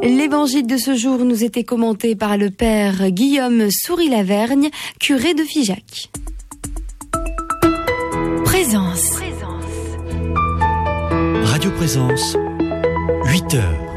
L'évangile de ce jour nous était commenté par le père Guillaume Souris-Lavergne, curé de Figeac. Présence. Radio Présence, 8h.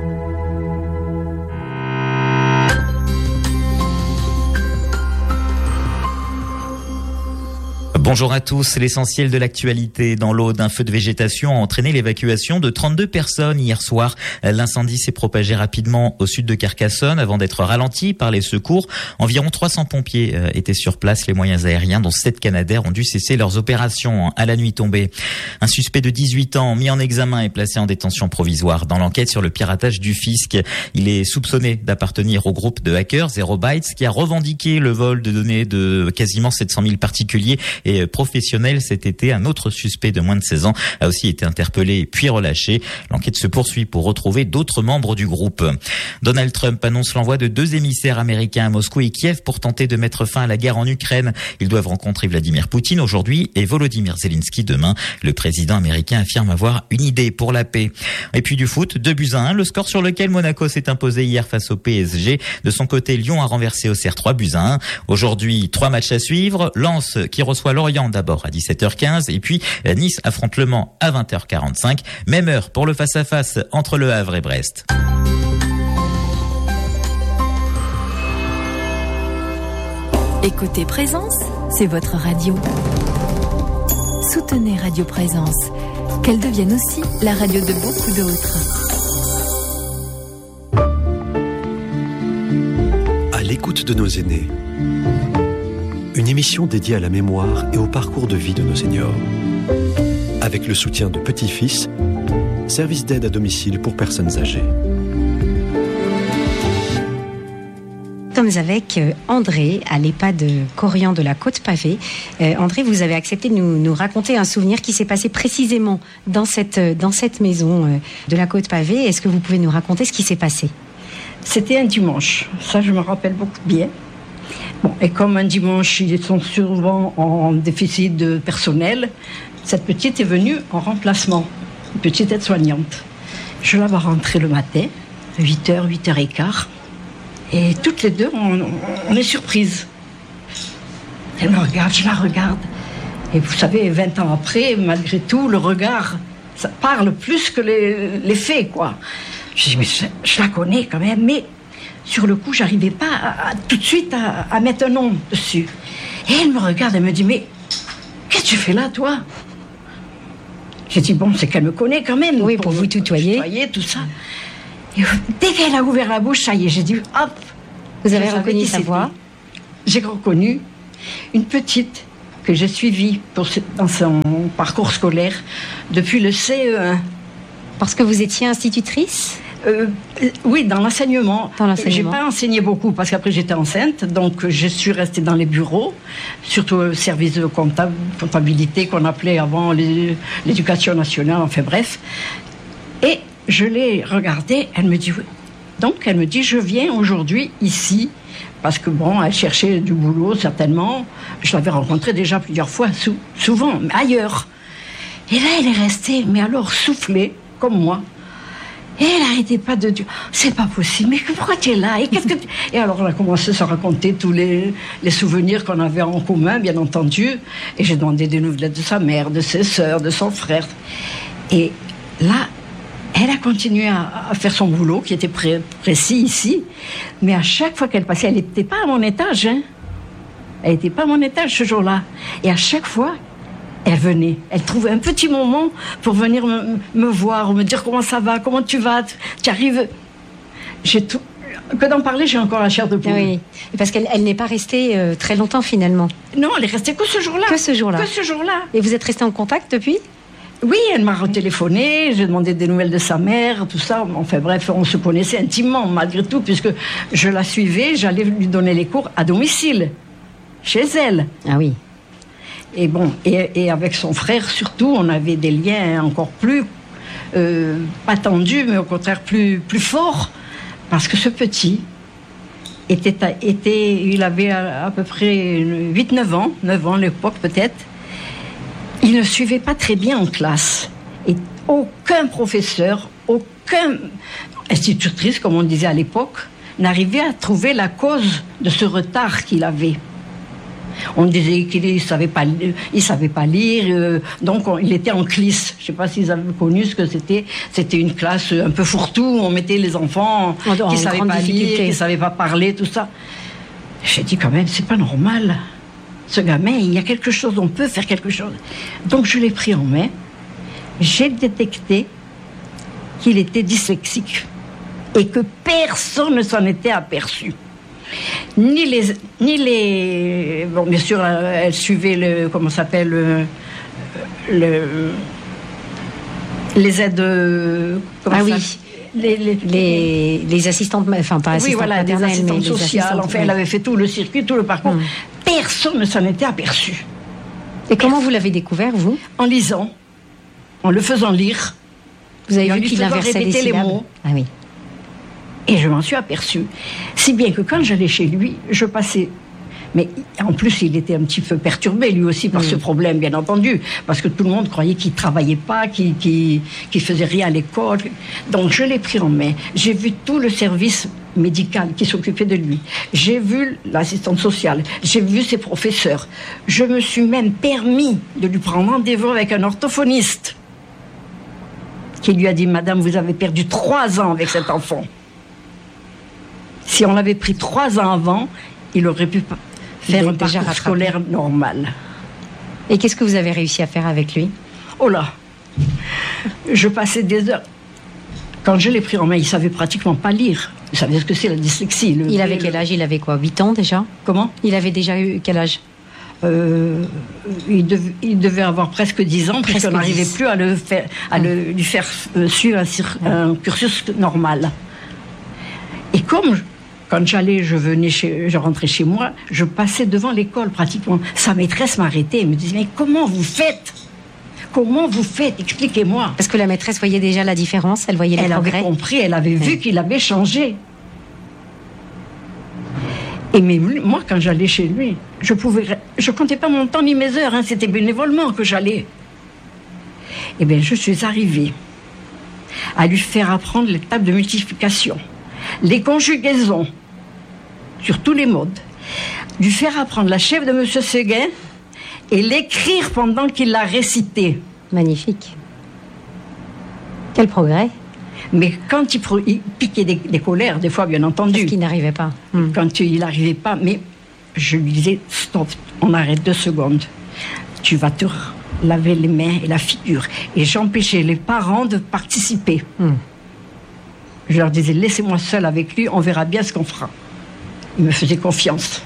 Bonjour à tous. L'essentiel de l'actualité dans l'Aude, un feu de végétation a entraîné l'évacuation de 32 personnes hier soir. L'incendie s'est propagé rapidement au sud de Carcassonne avant d'être ralenti par les secours. Environ 300 pompiers étaient sur place. Les moyens aériens, dont 7 Canadair, ont dû cesser leurs opérations à la nuit tombée. Un suspect de 18 ans mis en examen et placé en détention provisoire dans l'enquête sur le piratage du fisc. Il est soupçonné d'appartenir au groupe de hackers Zero Bytes qui a revendiqué le vol de données de quasiment 700 000 particuliers et professionnel cet été. Un autre suspect de moins de 16 ans a aussi été interpellé puis relâché. L'enquête se poursuit pour retrouver d'autres membres du groupe. Donald Trump annonce l'envoi de 2 émissaires américains à Moscou et Kiev pour tenter de mettre fin à la guerre en Ukraine. Ils doivent rencontrer Vladimir Poutine aujourd'hui et Volodymyr Zelensky demain. Le président américain affirme avoir une idée pour la paix. Et puis du foot, 2-1, le score sur lequel Monaco s'est imposé hier face au PSG. De son côté, Lyon a renversé Auxerre 3-1. Aujourd'hui, 3 matchs à suivre. Lens qui reçoit Lorient d'abord à 17h15 et puis Nice affronte Le Mans à 20h45. Même heure pour le face-à-face entre Le Havre et Brest. Écoutez Présence, c'est votre radio. Soutenez Radio Présence, qu'elle devienne aussi la radio de beaucoup d'autres. À l'écoute de nos aînés. Une émission dédiée à la mémoire et au parcours de vie de nos seniors. Avec le soutien de Petit-Fils, service d'aide à domicile pour personnes âgées. Nous sommes avec André à l'EHPAD Corian de la Côte-Pavée. André, vous avez accepté de nous raconter un souvenir qui s'est passé précisément dans cette maison de la Côte-Pavée. Est-ce que vous pouvez nous raconter ce qui s'est passé ? C'était un dimanche, ça je me rappelle beaucoup bien. Bon, et comme un dimanche, ils sont souvent en déficit de personnel, cette petite est venue en remplacement, une petite aide-soignante. Je la vois rentrer le matin, 8h, 8h15, et toutes les deux, on est surprises. Elle me regarde, je la regarde. Et vous savez, 20 ans après, malgré tout, le regard, ça parle plus que les faits, quoi. Je dis, mais je la connais quand même, mais... Sur le coup, j'arrivais pas tout de suite à mettre un nom dessus. Et elle me regarde, elle me dit, mais qu'est-ce que tu fais là, toi ? J'ai dit, bon, c'est qu'elle me connaît quand même. Oui, pour vous tutoyer. Tout ça. Et dès qu'elle a ouvert la bouche, ça y est, j'ai dit, hop. Vous avez reconnu sa voix ? J'ai reconnu une petite que j'ai suivie dans son parcours scolaire depuis le CE1. Parce que vous étiez institutrice ? Oui, dans l'enseignement. J'ai pas enseigné beaucoup parce qu'après j'étais enceinte, donc je suis restée dans les bureaux, surtout au service de comptabilité qu'on appelait avant l'éducation nationale, enfin bref. Et je l'ai regardée, elle me dit, oui. Donc elle me dit, je viens aujourd'hui ici, parce que bon, elle cherchait du boulot certainement. Je l'avais rencontrée déjà plusieurs fois, souvent, mais ailleurs. Et là, elle est restée, mais alors soufflée, comme moi. Et elle n'arrêtait pas de dire, c'est pas possible, mais pourquoi tu es là ? Et alors on a commencé à se raconter tous les souvenirs qu'on avait en commun, bien entendu. Et j'ai demandé des nouvelles de sa mère, de ses sœurs, de son frère. Et là, elle a continué à faire son boulot, qui était précis ici. Mais à chaque fois qu'elle passait, elle n'était pas à mon étage. Hein. Elle n'était pas à mon étage ce jour-là. Et à chaque fois... Elle venait, elle trouvait un petit moment pour venir me voir, me dire comment ça va, comment tu vas, tu arrives. Que d'en parler, j'ai encore la chair de poule. Oui, parce qu'elle n'est pas restée très longtemps finalement. Non, elle est restée que ce jour-là. Que ce jour-là. Et vous êtes restés en contact depuis ? Oui, elle m'a retéléphoné, j'ai demandé des nouvelles de sa mère, tout ça. Enfin bref, on se connaissait intimement malgré tout, puisque je la suivais, j'allais lui donner les cours à domicile, chez elle. Ah oui. Et bon, et avec son frère surtout, on avait des liens encore plus, pas tendus, mais au contraire plus forts, parce que ce petit il avait à peu près 8-9 ans, 9 ans à l'époque peut-être. Il ne suivait pas très bien en classe. Et aucun professeur, institutrice, comme on disait à l'époque, n'arrivait à trouver la cause de ce retard qu'il avait. On disait qu'il ne savait pas lire, donc il était en clisse. Je ne sais pas s'ils avaient connu ce que c'était. C'était une classe un peu fourre-tout, où on mettait les enfants qui ne savaient pas lire, qui ne savaient pas parler, tout ça. J'ai dit quand même, c'est pas normal. Ce gamin, il y a quelque chose, on peut faire quelque chose. Donc je l'ai pris en main. J'ai détecté qu'il était dyslexique et que personne ne s'en était aperçu. Ni les bon, bien sûr, elle suivait comment ça s'appelle les aides. Les assistantes, enfin pas assistantes maternelles, des assistantes mais sociales. Enfin, elle avait fait tout le circuit, tout le parcours. Personne ne s'en était aperçu. Et comment vous l'avez découvert, vous? En lisant, en le faisant lire. Vous avez vu qu'il inversait les syllabes. Les mots. Ah oui. Et je m'en suis aperçue. Si bien que quand j'allais chez lui, je passais... Mais en plus, il était un petit peu perturbé, lui aussi, par ce problème, bien entendu. Parce que tout le monde croyait qu'il ne travaillait pas, qu'il faisait rien à l'école. Donc, je l'ai pris en main. J'ai vu tout le service médical qui s'occupait de lui. J'ai vu l'assistante sociale. J'ai vu ses professeurs. Je me suis même permis de lui prendre rendez-vous avec un orthophoniste qui lui a dit « Madame, vous avez perdu 3 ans avec cet enfant. » Si on l'avait pris 3 ans avant, il aurait pu faire un parcours scolaire normal. Et qu'est-ce que vous avez réussi à faire avec lui? Oh là, je passais des heures. Quand je l'ai pris en main, il savait pratiquement pas lire. Il savait ce que c'est la dyslexie. Il avait quel âge? Il avait quoi, 8 ans déjà? Comment? Il avait déjà eu quel âge? Il devait avoir presque 10 ans, puisqu'on n'arrivait plus à lui faire suivre un cursus normal. Et comme quand je rentrais chez moi, je passais devant l'école pratiquement. Sa maîtresse m'arrêtait et me disait « Mais comment vous faites ? Comment vous faites ? Expliquez-moi. » Parce que la maîtresse voyait déjà la différence, elle voyait les progrès. Elle avait compris, elle avait vu qu'il avait changé. Et mais moi, quand j'allais chez lui, je comptais pas mon temps ni mes heures, c'était bénévolement que j'allais. Eh bien, je suis arrivée à lui faire apprendre les tables de multiplication, les conjugaisons, sur tous les modes, lui faire apprendre la chèvre de M. Séguin et l'écrire pendant qu'il la récitait. Magnifique. Quel progrès. Mais quand il piquait des colères, des fois, bien entendu. Parce qu'il n'arrivait pas. Quand il n'arrivait pas, mais je lui disais, stop, on arrête 2 secondes. Tu vas te laver les mains et la figure. Et j'empêchais les parents de participer. Je leur disais, laissez-moi seul avec lui, on verra bien ce qu'on fera. Il me faisait confiance.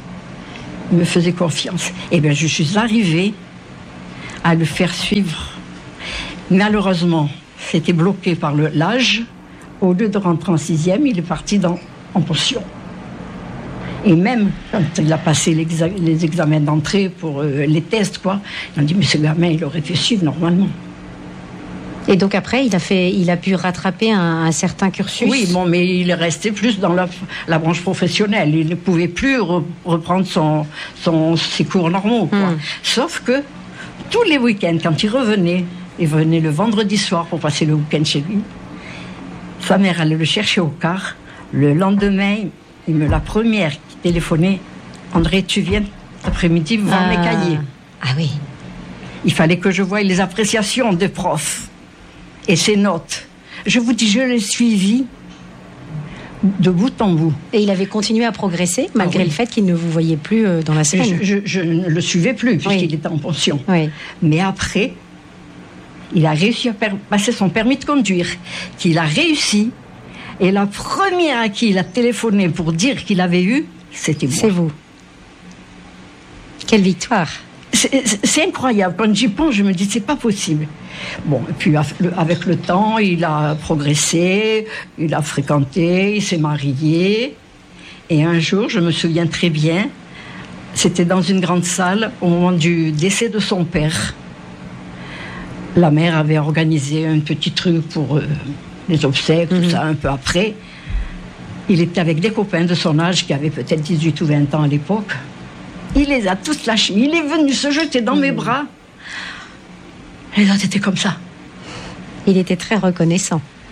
Et bien, je suis arrivée à le faire suivre. Malheureusement, c'était bloqué par l'âge. Au lieu de rentrer en 6e, il est parti en pension. Et même quand il a passé les examens d'entrée pour les tests, quoi, ils ont dit, mais ce gamin, il aurait pu suivre normalement. Et donc après, il a pu rattraper un certain cursus. Oui, bon, mais il est resté plus dans la branche professionnelle. Il ne pouvait plus reprendre ses cours normaux, quoi. Sauf que tous les week-ends, quand il venait le vendredi soir pour passer le week-end chez lui. Sa mère allait le chercher au car. Le lendemain, la première qui téléphonait, « André, tu viens cet après-midi voir mes cahiers. » Ah oui. Il fallait que je voie les appréciations des profs et ses notes. Je vous dis, je l'ai suivi de bout en bout. Et il avait continué à progresser, malgré le fait qu'il ne vous voyait plus dans la semaine. Je ne le suivais plus, puisqu'il était en pension. Oui. Mais après, il a réussi à passer son permis de conduire, qu'il a réussi. Et la première à qui il a téléphoné pour dire qu'il avait eu, c'était moi. C'est vous. Quelle victoire. C'est incroyable. Quand j'y pense, je me dis, c'est pas possible. Bon, et puis avec le temps, il a progressé, il a fréquenté, il s'est marié. Et un jour, je me souviens très bien, c'était dans une grande salle au moment du décès de son père. La mère avait organisé un petit truc pour les obsèques, tout ça, un peu après. Il était avec des copains de son âge qui avaient peut-être 18 ou 20 ans à l'époque. Il les a tous lâchés. Il est venu se jeter dans mes bras. Les autres étaient comme ça. Il était très reconnaissant.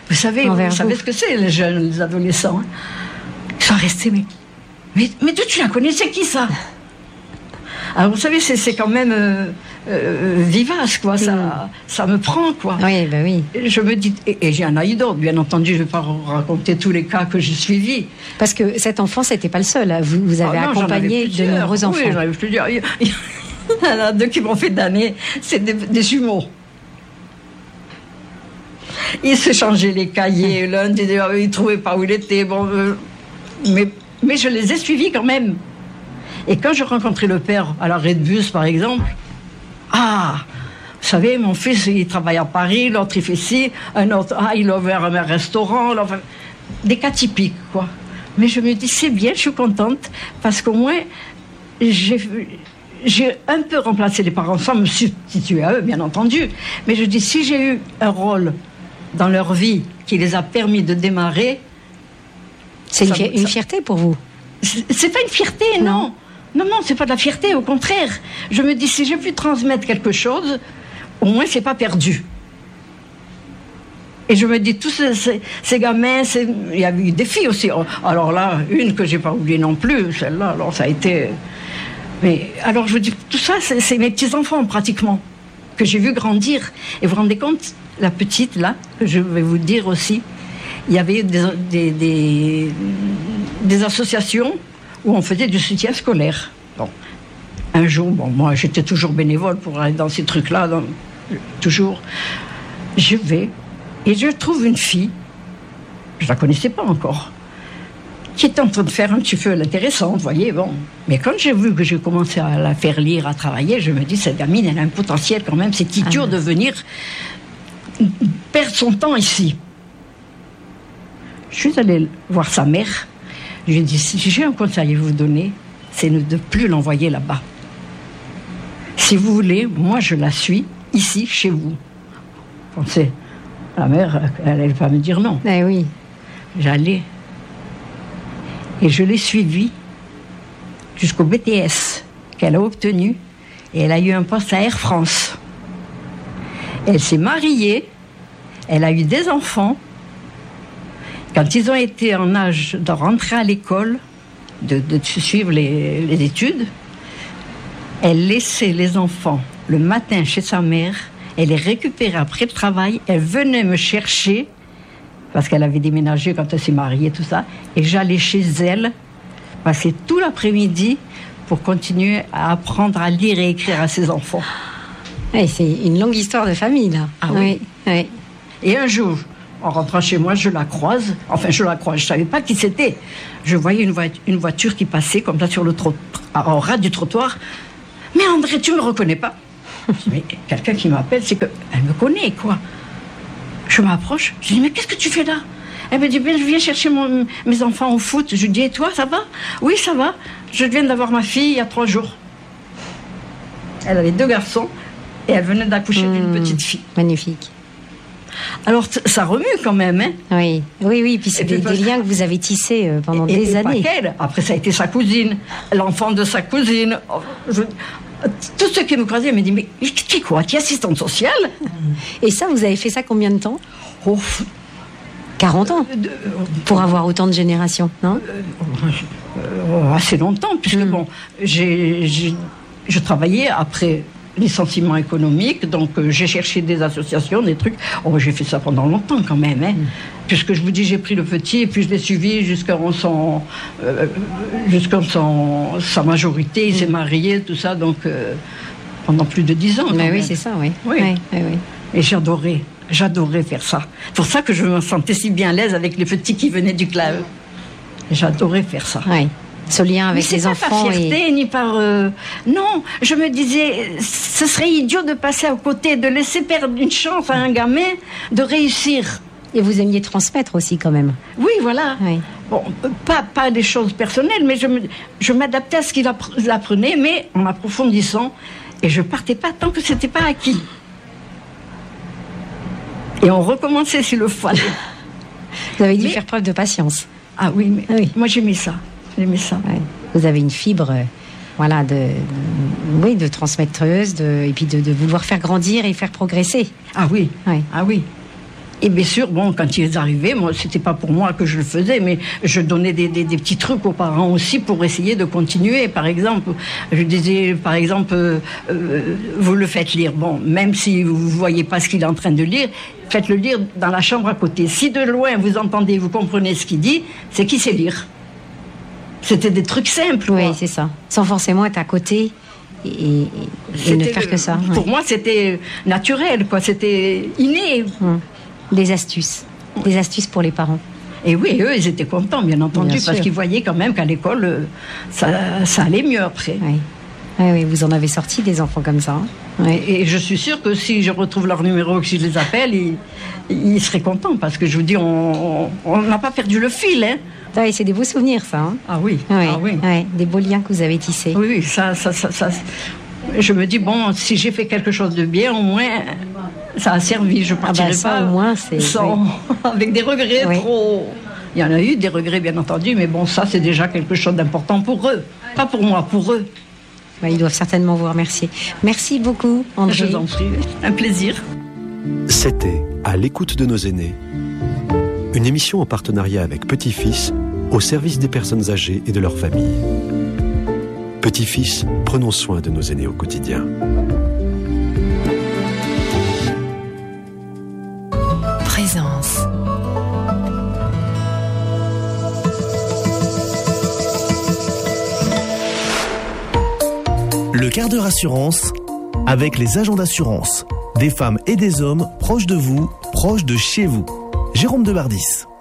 Vous savez ce que c'est, les jeunes, les adolescents. Hein. Ils sont restés, mais d'où tu la connais, c'est qui ça? Alors vous savez, c'est quand même vivace, quoi. Ça me prend, quoi. Oui, ben oui. Je me dis, et j'en ai eu d'autres, bien entendu, je ne vais pas raconter tous les cas que j'ai suivis. Parce que cet enfant, c'était pas le seul. Vous avez accompagné de nombreux enfants. Oui, je te dis, il y en a 2 qui m'ont fait damner, c'est des jumeaux. Ils s'échangeaient les cahiers, l'un disait, il ne trouvait pas où il était, bon, mais je les ai suivis quand même. Et quand je rencontrais le père à l'arrêt de bus, par exemple, vous savez, mon fils, il travaille à Paris, l'autre, il fait ci, un autre, il a ouvert un restaurant, enfin, des cas typiques, quoi. Mais je me dis, c'est bien, je suis contente, parce qu'au moins, j'ai un peu remplacé les parents sans me substituer à eux, bien entendu. Mais je dis, si j'ai eu un rôle dans leur vie qui les a permis de démarrer... C'est une fierté pour vous? C'est pas une fierté, non. Non, c'est pas de la fierté, au contraire. Je me dis, si j'ai pu transmettre quelque chose, au moins c'est pas perdu. Et je me dis, tous ces gamins, il y a eu des filles aussi. Alors là, une que j'ai pas oubliée non plus, celle-là, alors ça a été... Mais alors je vous dis, tout ça, c'est mes petits-enfants pratiquement, que j'ai vu grandir. Et vous vous rendez compte, la petite, là, que je vais vous dire aussi, il y avait des associations où on faisait du soutien scolaire. Bon. Un jour, moi j'étais toujours bénévole pour aller dans ces trucs-là, toujours. Je vais et je trouve une fille, je ne la connaissais pas encore, qui était en train de faire un petit peu l'intéressante, vous voyez, bon. Mais quand j'ai vu que j'ai commencé à la faire lire, à travailler, je me dis, cette gamine, elle a un potentiel quand même, c'est idiot de venir perdre son temps ici. Je suis allée voir sa mère. Je lui ai dit, si j'ai un conseil à vous donner, c'est de ne plus l'envoyer là-bas. Si vous voulez, moi je la suis ici, chez vous. Pensez, la mère, elle n'allait pas me dire non. Eh oui. J'allais. Et je l'ai suivie jusqu'au BTS qu'elle a obtenu. Et elle a eu un poste à Air France. Elle s'est mariée. Elle a eu des enfants. Quand ils ont été en âge de rentrer à l'école, de suivre les études, elle laissait les enfants le matin chez sa mère, elle les récupérait après le travail, elle venait me chercher, parce qu'elle avait déménagé quand elle s'est mariée, tout ça, et j'allais chez elle, passer tout l'après-midi pour continuer à apprendre à lire et écrire à ses enfants. Et c'est une longue histoire de famille, là. Ah oui. Et un jour, en rentrant chez moi, je la croise. Enfin, je ne savais pas qui c'était. Je voyais une voiture qui passait comme ça sur le au ras du trottoir. Mais André, tu ne me reconnais pas? Mais quelqu'un qui m'appelle, c'est qu'elle me connaît, quoi. Je m'approche, je dis, mais qu'est-ce que tu fais là? Elle me dit, je viens chercher mes enfants au foot. Je lui dis, et toi, ça va? Oui, ça va. Je viens d'avoir ma fille il y a 3 jours. Elle avait 2 garçons et elle venait d'accoucher d'une petite fille. Magnifique. Alors, ça remue quand même, hein? Oui, puis c'est des liens que vous avez tissés pendant des années. Pas qu'elle. Après, ça a été sa cousine, l'enfant de sa cousine. Tous ceux qui me croisaient me disaient, mais tu es quoi? Tu es assistante sociale? Et ça, vous avez fait ça combien de temps? 40 ans pour avoir autant de générations, non? Assez longtemps, puisque je travaillais après licenciement économique, donc j'ai cherché des associations, des trucs. J'ai fait ça pendant longtemps quand même, hein. Puisque je vous dis, j'ai pris le petit et puis je l'ai suivi jusqu'à sa majorité. Il s'est marié, tout ça, donc pendant plus de 10 ans. Mais oui, c'est ça, oui. Et j'adorais faire ça. C'est pour ça que je me sentais si bien à l'aise avec les petits qui venaient du club. J'adorais faire ça. Oui. Ce lien avec les enfants. Pas par fierté, ni par... Non, je me disais, ce serait idiot de passer à côté, de laisser perdre une chance à un gamin de réussir. Et vous aimiez transmettre aussi, quand même. Oui, voilà. Oui. Bon, pas des choses personnelles, mais je m'adaptais à ce qu'il apprenait, mais en approfondissant. Et je partais pas tant que c'était pas acquis. Et on recommençait s'il le fallait. Vous avez dû faire preuve de patience. Ah oui, mais moi j'aimais ça. J'aimais ça. Ouais. Vous avez une fibre, de transmettreuse, et puis de vouloir faire grandir et faire progresser. Ah oui. Ouais. Ah oui. Et bien sûr, bon, quand ils arrivaient, moi, c'était pas pour moi que je le faisais, mais je donnais des petits trucs aux parents aussi pour essayer de continuer. Par exemple, je disais, vous le faites lire. Bon, même si vous voyez pas ce qu'il est en train de lire, faites-le lire dans la chambre à côté. Si de loin vous entendez, vous comprenez ce qu'il dit, c'est qu'il sait lire. C'était des trucs simples. Oui, c'est ça. Sans forcément être à côté et ne faire que ça. Pour moi, c'était naturel, quoi. C'était inné. Des astuces pour les parents. Et oui, eux, ils étaient contents, bien entendu, parce qu'ils voyaient quand même qu'à l'école, ça allait mieux après. Oui, vous en avez sorti des enfants comme ça. Et je suis sûre que si je retrouve leur numéro, que si je les appelle, ils seraient contents, parce que je vous dis, on n'a pas perdu le fil, hein. Oui, c'est des beaux souvenirs, ça. Hein. Ah oui. Des beaux liens que vous avez tissés. Oui, ça. Je me dis, bon, si j'ai fait quelque chose de bien, au moins, ça a servi. Je partirai pas au moins, avec des regrets trop. Il y en a eu des regrets, bien entendu, mais bon, ça, c'est déjà quelque chose d'important pour eux. Pas pour moi, pour eux. Ils doivent certainement vous remercier. Merci beaucoup, André. Je vous en prie, un plaisir. C'était À l'écoute de nos aînés, une émission en partenariat avec Petit-Fils, au service des personnes âgées et de leurs familles. Petit-Fils, prenons soin de nos aînés au quotidien. Présence. Le quart d'heure assurance avec les agents d'assurance. Des femmes et des hommes proches de vous, proches de chez vous. Jérôme Debardis.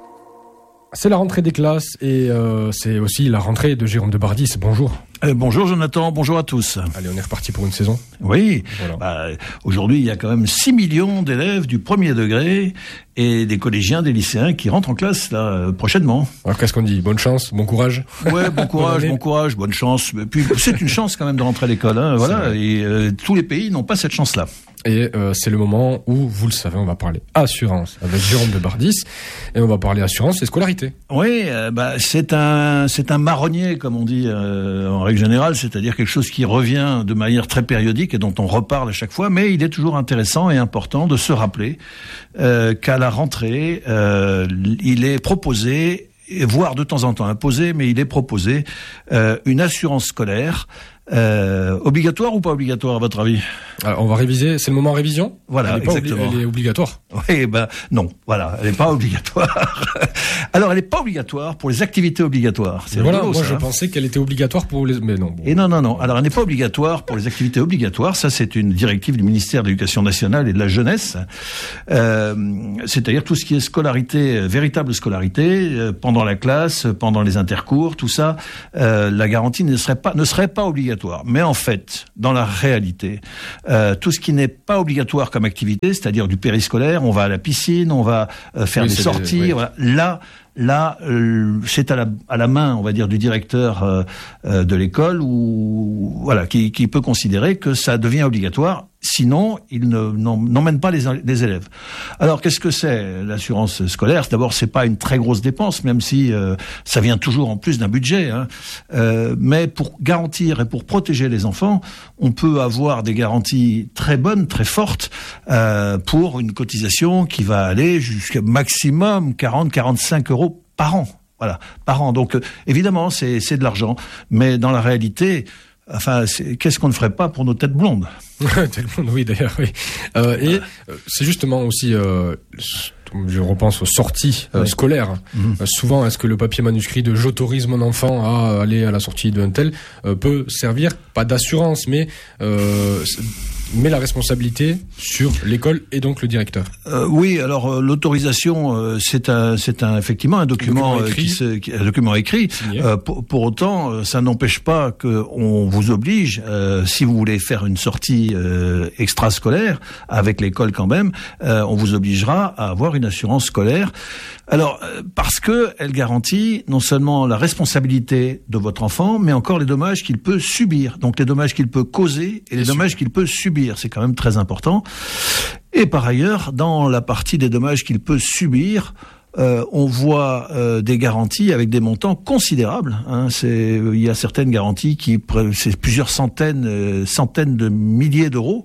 C'est la rentrée des classes et c'est aussi la rentrée de Jérôme Debardis. Bonjour. Bonjour Jonathan, bonjour à tous. Allez, on est reparti pour une saison. Oui, voilà. Aujourd'hui il y a quand même 6 millions d'élèves du premier degré et des collégiens, des lycéens qui rentrent en classe là, prochainement. Alors qu'est-ce qu'on dit ? Bonne chance, bon courage. Ouais, bon courage, bonne chance. Puis c'est une chance quand même de rentrer à l'école, hein, voilà. Et tous les pays n'ont pas cette chance-là. Et c'est le moment où, vous le savez, on va parler assurance avec Jérôme Debardis et on va parler assurance et scolarité. Oui, c'est un marronnier comme on dit en règle générale, c'est-à-dire quelque chose qui revient de manière très périodique et dont on reparle à chaque fois, mais il est toujours intéressant et important de se rappeler qu'à la rentrée, il est proposé, voire de temps en temps imposé, mais il est proposé une assurance scolaire. Obligatoire ou pas obligatoire à votre avis ? Alors, on va réviser, c'est le moment révision ? Voilà, exactement. Elle est obligatoire ? Oui, non, voilà, elle n'est pas obligatoire. Alors, elle n'est pas obligatoire pour les activités obligatoires. C'est voilà, rigolo, moi ça, je pensais qu'elle était obligatoire pour les... Mais non. Bon. Et non. Alors, elle n'est pas obligatoire pour les activités obligatoires. Ça, c'est une directive du ministère de l'Éducation nationale et de la jeunesse. C'est-à-dire tout ce qui est scolarité, véritable scolarité, pendant la classe, pendant les intercours, tout ça, la garantie ne serait pas obligatoire. Mais en fait, dans la réalité, tout ce qui n'est pas obligatoire comme activité, c'est-à-dire du périscolaire, on va à la piscine, on va faire des sorties, voilà. Là, c'est à la main, on va dire, du directeur de l'école ou voilà, qui peut considérer que ça devient obligatoire. Sinon, il n'emmène pas les élèves. Alors, qu'est-ce que c'est l'assurance scolaire ? D'abord, c'est pas une très grosse dépense, même si ça vient toujours en plus d'un budget. Hein. Mais pour garantir et pour protéger les enfants, on peut avoir des garanties très bonnes, très fortes, pour une cotisation qui va aller jusqu'à maximum 40-45 euros par an. Voilà, par an. Donc, évidemment, c'est de l'argent, mais dans la réalité. Enfin, qu'est-ce qu'on ne ferait pas pour nos têtes blondes ? Tête blonde, oui, d'ailleurs, oui. Et c'est justement aussi, je repense aux sorties scolaires. Souvent, est-ce que le papier manuscrit de « j'autorise mon enfant à aller à la sortie d'un tel » peut servir, pas d'assurance, mais la responsabilité sur l'école et donc le directeur. Oui, alors l'autorisation, c'est effectivement un document écrit. Pour autant, ça n'empêche pas qu'on vous oblige, si vous voulez faire une sortie extrascolaire avec l'école quand même, on vous obligera à avoir une assurance scolaire. Alors parce que elle garantit non seulement la responsabilité de votre enfant, mais encore les dommages qu'il peut subir. Donc les dommages qu'il peut causer et les dommages qu'il peut subir, c'est quand même très important. Et par ailleurs, dans la partie des dommages qu'il peut subir, on voit des garanties avec des montants considérables. Hein. Il y a certaines garanties c'est plusieurs centaines de milliers d'euros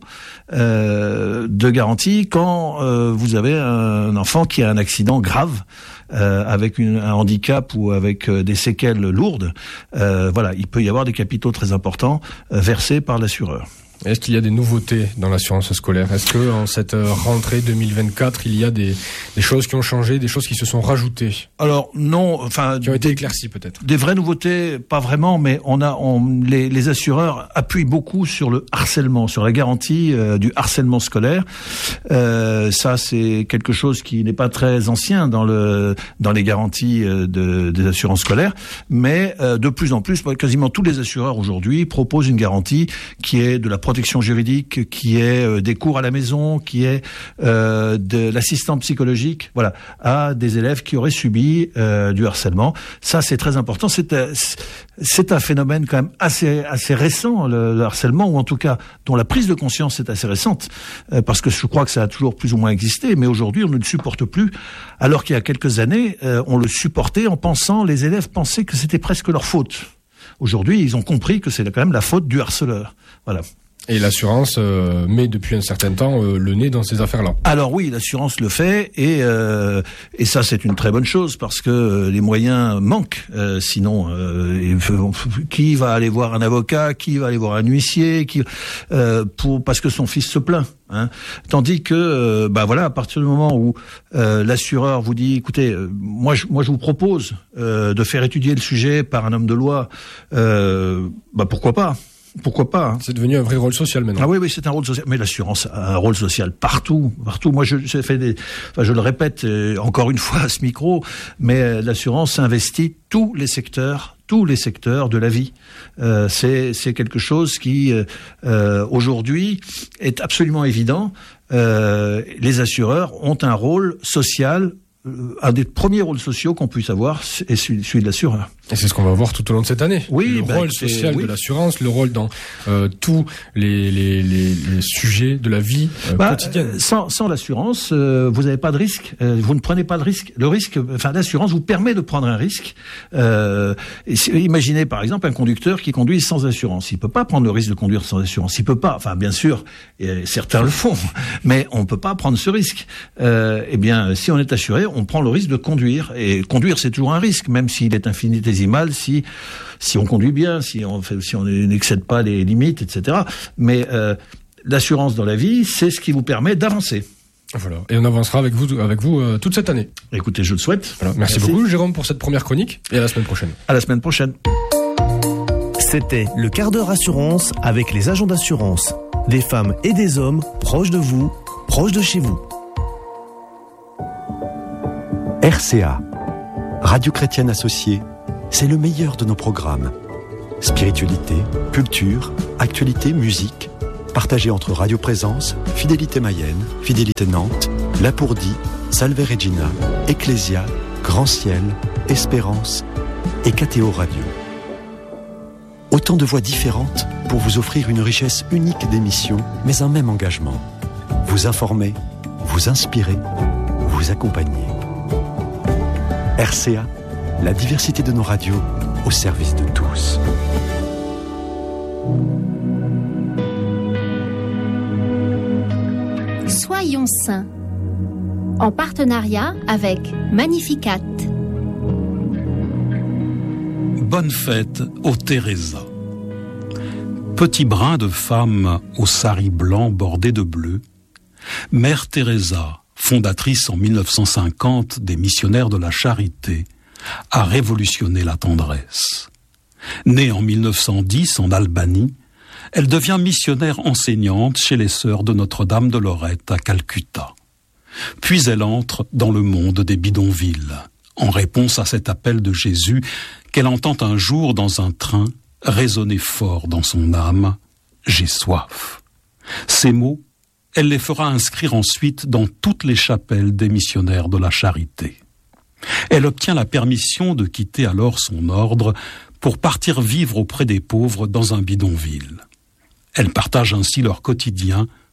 de garanties quand vous avez un enfant qui a un accident grave. Avec un handicap ou avec des séquelles lourdes, voilà, il peut y avoir des capitaux très importants versés par l'assureur. Est-ce qu'il y a des nouveautés dans l'assurance scolaire ? Est-ce que en cette rentrée 2024, il y a des choses qui ont changé, des choses qui se sont rajoutées ? Alors non, enfin qui ont été éclaircies peut-être. Des vraies nouveautés, pas vraiment, mais les assureurs appuient beaucoup sur le harcèlement, sur la garantie du harcèlement scolaire. Ça c'est quelque chose qui n'est pas très ancien dans les garanties des assurances scolaires, mais de plus en plus, quasiment tous les assureurs aujourd'hui proposent une garantie qui est de la protection juridique, qui est des cours à la maison, qui est de l'assistance psychologique, voilà, à des élèves qui auraient subi du harcèlement. Ça, c'est très important. C'est un phénomène quand même assez récent, le harcèlement, ou en tout cas dont la prise de conscience est assez récente, parce que je crois que ça a toujours plus ou moins existé, mais aujourd'hui on ne le supporte plus, alors qu'il y a quelques années on le supportait les élèves pensaient que c'était presque leur faute. Aujourd'hui, ils ont compris que c'est quand même la faute du harceleur. Voilà. Et l'assurance met depuis un certain temps le nez dans ces affaires-là. Alors oui, l'assurance le fait et ça c'est une très bonne chose parce que les moyens manquent. Sinon, qui va aller voir un avocat, qui va aller voir un huissier, parce que son fils se plaint. Hein. Tandis que, voilà, à partir du moment où l'assureur vous dit, écoutez, moi je vous propose de faire étudier le sujet par un homme de loi, pourquoi pas. Pourquoi pas, hein. C'est devenu un vrai rôle social maintenant. Ah oui, c'est un rôle social. Mais l'assurance a un rôle social partout. Moi, je le répète encore une fois à ce micro, mais l'assurance investit tous les secteurs de la vie. C'est quelque chose qui, aujourd'hui, est absolument évident. Les assureurs ont un rôle social. Un des premiers rôles sociaux qu'on puisse avoir est celui de l'assureur. Et c'est ce qu'on va voir tout au long de cette année. Oui, le rôle social de l'assurance, le rôle dans tous les sujets de la vie quotidienne. Sans l'assurance, vous n'avez pas de risque. Vous ne prenez pas de risque. L'assurance vous permet de prendre un risque. Imaginez par exemple un conducteur qui conduit sans assurance. Il peut pas prendre le risque de conduire sans assurance. Il peut pas. Enfin, bien sûr, certains le font, mais on peut pas prendre ce risque. Si on est assuré, on prend le risque de conduire. Et conduire, c'est toujours un risque, même s'il est infinitésimal, si on conduit bien, si on n'excède pas les limites, etc. Mais l'assurance dans la vie, c'est ce qui vous permet d'avancer. Voilà. Et on avancera avec vous toute cette année. Écoutez, je le souhaite. Voilà. Merci beaucoup, Jérôme, pour cette première chronique. Et à la semaine prochaine. À la semaine prochaine. C'était le quart d'heure assurance avec les agents d'assurance. Des femmes et des hommes proches de vous, proches de chez vous. RCA, Radio Chrétienne Associée, c'est le meilleur de nos programmes. Spiritualité, culture, actualité, musique, partagés entre Radio Présence, Fidélité Mayenne, Fidélité Nantes, Lapourdie, Salve Regina, Ecclésia, Grand Ciel, Espérance et KTO Radio. Autant de voix différentes pour vous offrir une richesse unique d'émissions, mais un même engagement. Vous informer, vous inspirer, vous accompagner. RCA, la diversité de nos radios au service de tous. Soyons saints, en partenariat avec Magnificat. Bonne fête aux Teresa. Petit brin de femme au sari blanc bordé de bleu, Mère Teresa, fondatrice en 1950 des missionnaires de la charité, a révolutionné la tendresse. Née en 1910 en Albanie, elle devient missionnaire enseignante chez les sœurs de Notre-Dame de Lorette à Calcutta. Puis elle entre dans le monde des bidonvilles, en réponse à cet appel de Jésus qu'elle entend un jour dans un train résonner fort dans son âme « J'ai soif ». Ces mots, elle les fera inscrire ensuite dans toutes les chapelles des missionnaires de la charité. Elle obtient la permission de quitter alors son ordre pour partir vivre auprès des pauvres dans un bidonville. Elle partage ainsi leur quotidien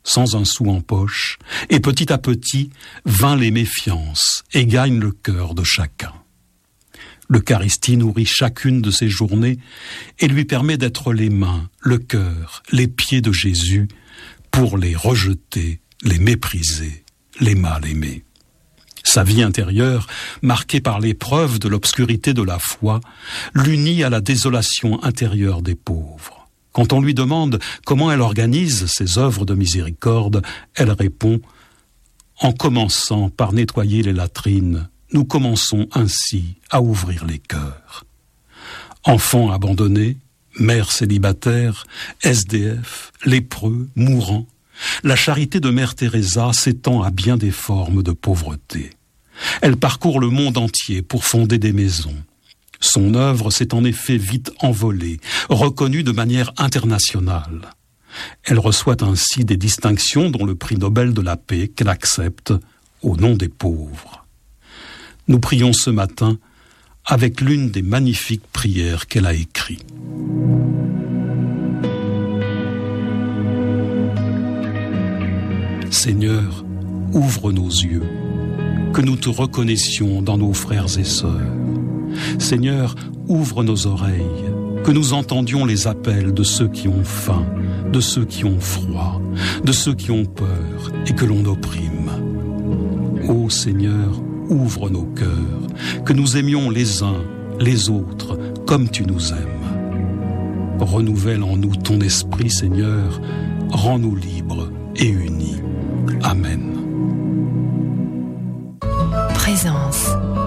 sans un sou en poche, et petit à petit vint les méfiances et gagne le cœur de chacun. L'Eucharistie nourrit chacune de ses journées et lui permet d'être les mains, le cœur, les pieds de Jésus pour les rejeter, les mépriser, les mal aimer. Sa vie intérieure, marquée par l'épreuve de l'obscurité de la foi, l'unit à la désolation intérieure des pauvres. Quand on lui demande comment elle organise ses œuvres de miséricorde, elle répond « En commençant par nettoyer les latrines, nous commençons ainsi à ouvrir les cœurs. » Enfants abandonnés, mères célibataires, SDF, lépreux, mourants, la charité de Mère Teresa s'étend à bien des formes de pauvreté. Elle parcourt le monde entier pour fonder des maisons. Son œuvre s'est en effet vite envolée, reconnue de manière internationale. Elle reçoit ainsi des distinctions dont le prix Nobel de la paix qu'elle accepte au nom des pauvres. Nous prions ce matin avec l'une des magnifiques prières qu'elle a écrites. Seigneur, ouvre nos yeux, que nous te reconnaissions dans nos frères et sœurs. Seigneur, ouvre nos oreilles, que nous entendions les appels de ceux qui ont faim, de ceux qui ont froid, de ceux qui ont peur et que l'on opprime. Ô Seigneur, ouvre nos cœurs, que nous aimions les uns, les autres, comme tu nous aimes. Renouvelle en nous ton esprit, Seigneur, rends-nous libres et unis. Amen. Présence.